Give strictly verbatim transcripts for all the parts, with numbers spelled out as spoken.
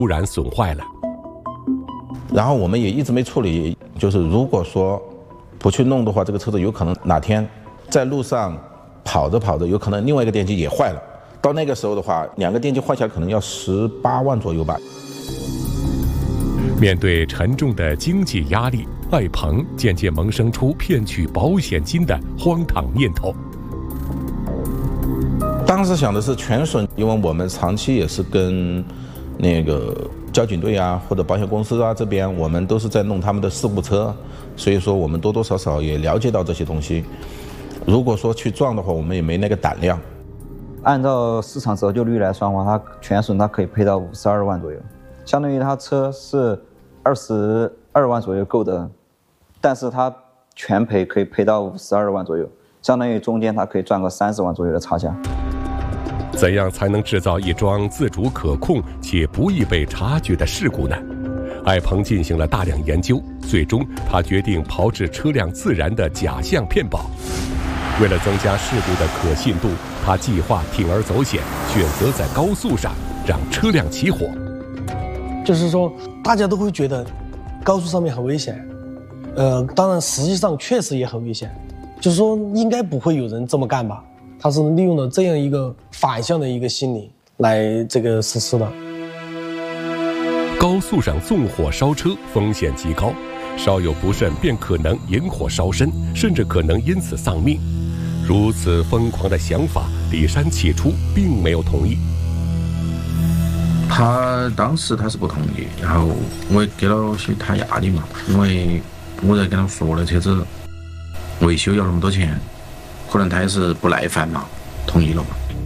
突然损坏了。 然后我们也一直没处理，就是如果说不去弄的话，这个车子有可能哪天在路上跑着跑着，有可能另外一个电机也坏了。到那个时候的话，两个电机换下来可能要十八万左右吧。 面对沉重的经济压力，艾鹏渐渐萌生出骗取保险金的荒唐念头。 当时想的是全损，因为我们长期也是跟那个交警队啊或者保险公司啊这边，我们都是在弄他们的事故车，所以说我们多多少少也了解到这些东西。如果说去撞的话，我们也没那个胆量。 按照市场折旧率来算的话，它全损它可以赔到五十二万左右，相当于它车是二十二万左右购的，但是它全赔可以赔到五十二万左右，相当于中间它可以赚个三十万左右的差价。 怎样才能制造一桩自主可控且不易被察觉的事故呢？艾鹏进行了大量研究，最终他决定炮制车辆自燃的假象骗保。为了增加事故的可信度，他计划铤而走险，选择在高速上让车辆起火。 就是说，大家都会觉得高速上面很危险，呃，当然实际上确实也很危险，就是说应该不会有人这么干吧？他是利用了这样一个反向的一个心理来这个实施的。 高速上纵火烧车风险极高，稍有不慎便可能引火烧身，甚至可能因此丧命。如此疯狂的想法，李山起初并没有同意。 他当时他是不同意，然后我也给了些他压力嘛，因为我在跟他说了，车子维修要那么多钱，可能他也是不耐烦嘛，同意了嘛。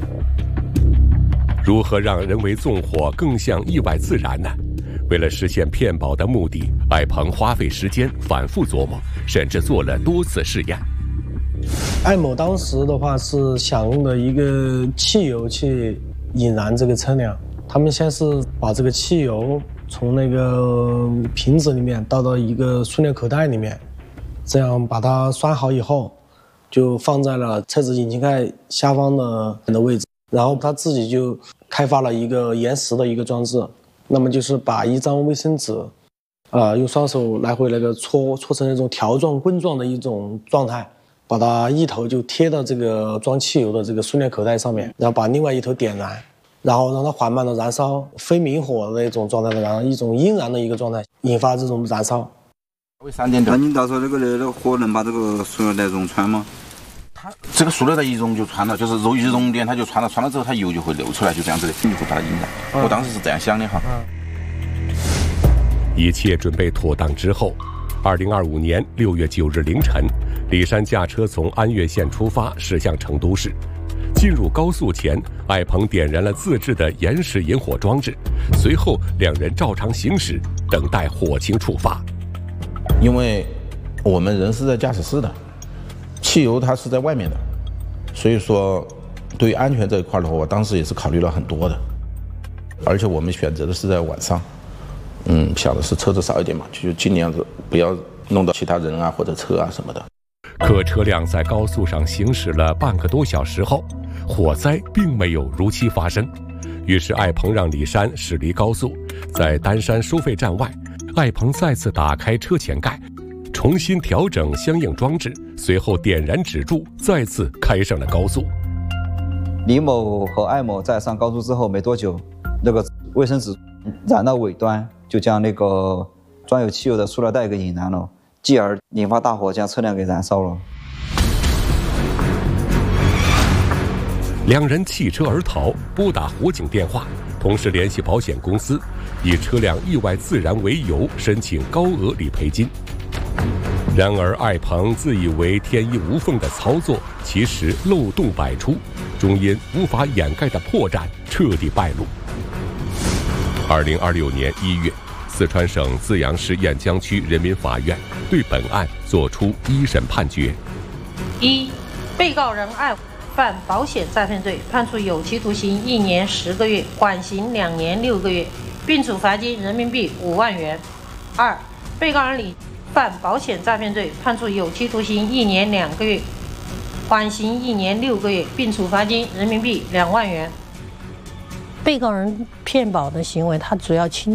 如何让人为纵火更像意外自燃呢？为了实现骗保的目的，艾鹏花费时间反复琢磨，甚至做了多次试验。 艾某当时的话是想用的一个汽油去引燃这个车辆，他们先是把这个汽油从那个瓶子里面倒到一个塑料口袋里面，这样把它拴好以后，就放在了车子引擎盖下方的的位置，然后他自己就开发了一个延时的一个装置，那么就是把一张卫生纸啊、呃，用双手来回那个搓搓成那种条状棍状的一种状态，把它一头就贴到这个装汽油的这个塑料口袋上面，然后把另外一头点燃，然后让它缓慢的燃烧，非明火的那种状态的，然后一种阴燃的一个状态，引发这种燃烧。 那你到时候这个那个火能把这个塑料袋溶穿吗？ 它这个塑料袋一溶就穿了，就是肉一熔点它就穿了，穿了之后它油就会流出来，就这样子的，就会把它引燃。嗯、我当时是这样想的哈。 嗯、一切准备妥当之后，二零二五年六月九日凌晨，李山驾车从安岳县出发，驶向成都市。进入高速前，艾鹏点燃了自制的延时引火装置，随后两人照常行驶，等待火情触发。 因为我们人是在驾驶室的，汽油它是在外面的，所以说对于安全这一块的话，我当时也是考虑了很多的，而且我们选择的是在晚上，嗯，想的是车子少一点嘛，就尽量不要弄到其他人啊或者车啊什么的。 可车辆在高速上行驶了半个多小时后，火灾并没有如期发生。于是艾鹏让李山驶离高速，在丹山收费站外，艾鹏再次打开车前盖，重新调整相应装置，随后点燃止住，再次开上了高速。 李某和艾某在上高速之后没多久，那个卫生纸燃到尾端，就将那个装有汽油的塑料袋给引燃了，继而引发大火，将车辆给燃烧了。 两人弃车而逃，拨打火警电话，同时联系保险公司，以车辆意外自燃为由申请高额理赔金。然而艾鹏自以为天衣无缝的操作，其实漏洞百出，终因无法掩盖的破绽彻底败露。二零二六年一月，四川省资阳市雁江区人民法院对本案作出一审判决： 一、被告人艾犯保险诈骗罪，判处有期徒刑一年十个月，缓刑两年六个月，并处罚金人民币五万元。二、被告人李犯保险诈骗罪，判处有期徒刑一年两个月，缓刑一年六个月，并处罚金人民币两万元。 被告人骗保的行为，他主要倾